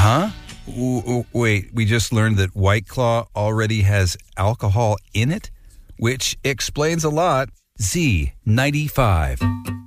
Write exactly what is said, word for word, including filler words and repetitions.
Huh? W- w- wait, we just learned that White Claw already has alcohol in it, which explains a lot. Z ninety-five.